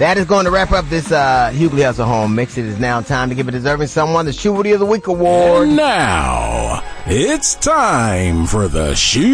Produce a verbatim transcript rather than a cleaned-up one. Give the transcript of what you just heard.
That is going to wrap up this uh, Hughley Hustle Home Mix. It is now time to give a deserving someone the Shoe Woody of the Week award. And now, it's time for the Shoe